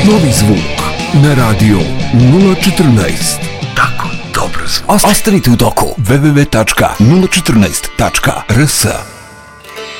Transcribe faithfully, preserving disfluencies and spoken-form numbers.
Novi zvuk na radio nula četrnaest. Tako dobar zvuk. Ostanite u toku. w w w tačka nula četrnaest tačka r s